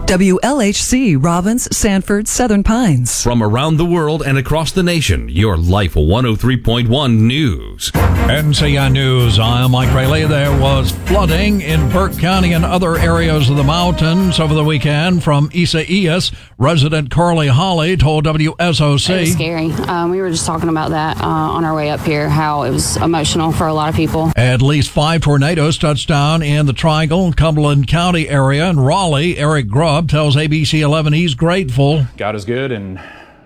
WLHC, Robbins, Sanford, Southern Pines. From around the world and across the nation, your Life 103.1 News. NCN News, I'm Mike Rayleigh. There was flooding in Burke County and other areas of the mountains over the weekend. From Isaias, resident Carly Holly told WSOC. It was scary. We were just talking about that on our way up here, how it was emotional for a lot of people. At least 5 tornadoes touched down in the Triangle, Cumberland County area. In Raleigh, Eric Grubb tells ABC 11 he's grateful. God is good, and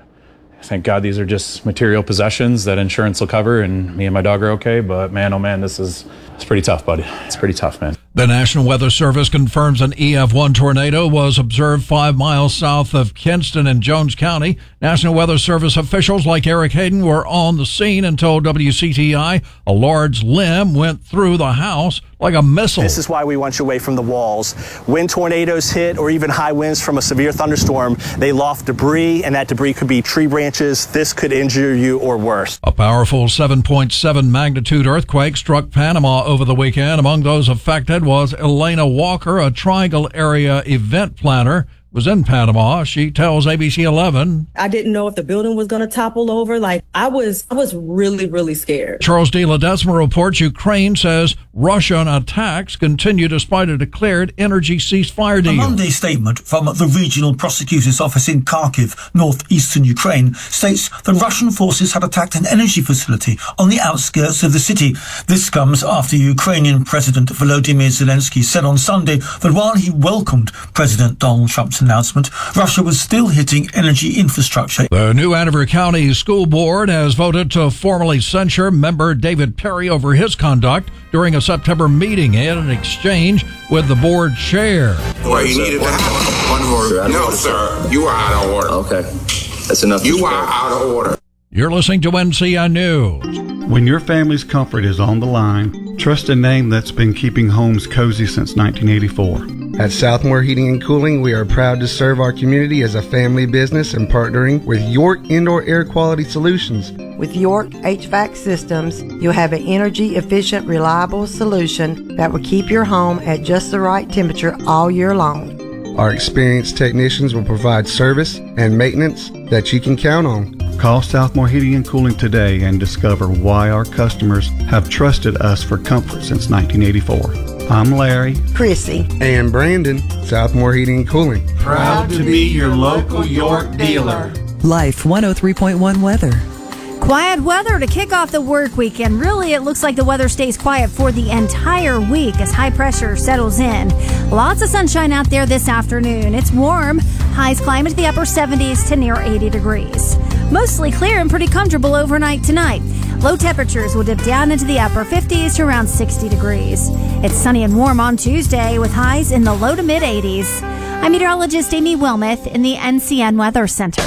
thank God these are just material possessions that insurance will cover, and me and my dog are okay. But man, oh man, it's pretty tough, buddy. It's pretty tough, man. The National Weather Service confirms an EF1 tornado was observed 5 miles south of Kinston in Jones County. National Weather Service officials like Eric Hayden were on the scene and told WCTI a large limb went through the house like a missile. This is why we want you away from the walls. When tornadoes hit, or even high winds from a severe thunderstorm, they loft debris, and that debris could be tree branches. This could injure you or worse. A powerful 7.7 magnitude earthquake struck Panama over the weekend. Among those affected was Elena Walker, a Triangle area event planner. Was in Panama. She tells ABC 11. I didn't know if the building was going to topple over. I was really, really scared. Charles D. Ledesma reports Ukraine says Russian attacks continue despite a declared energy ceasefire deal. A Monday statement from the regional prosecutor's office in Kharkiv, northeastern Ukraine, states the Russian forces had attacked an energy facility on the outskirts of the city. This comes after Ukrainian President Volodymyr Zelensky said on Sunday that while he welcomed President Donald Trump's announcement, Russia was still hitting energy infrastructure. The New Hanover County School Board has voted to formally censure member David Perry over his conduct during a September meeting in an exchange with the board chair. Well, you needed to have one more. No, sir. You are out of order. Okay. That's enough. You are out of order. You're listening to NCN News. When your family's comfort is on the line, trust a name that's been keeping homes cozy since 1984. At Southmore Heating and Cooling, we are proud to serve our community as a family business and partnering with York Indoor Air Quality Solutions. With York HVAC systems, you'll have an energy-efficient, reliable solution that will keep your home at just the right temperature all year long. Our experienced technicians will provide service and maintenance that you can count on. Call Southmore Heating and Cooling today and discover why our customers have trusted us for comfort since 1984. I'm Larry, Chrissy, and Brandon. Southmore Heating and Cooling. Proud to be your local York dealer. Life 103.1 weather. Quiet weather to kick off the work weekend. Really, it looks like the weather stays quiet for the entire week as high pressure settles in. Lots of sunshine out there this afternoon. It's warm. Highs climb into the upper 70s to near 80 degrees. Mostly clear and pretty comfortable overnight tonight. Low temperatures will dip down into the upper 50s to around 60 degrees. It's sunny and warm on Tuesday with highs in the low to mid 80s. I'm meteorologist Amy Wilmoth in the NCN Weather Center.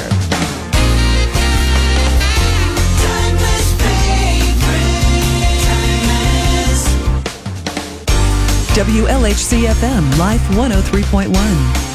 WLHC FM, Life 103.1.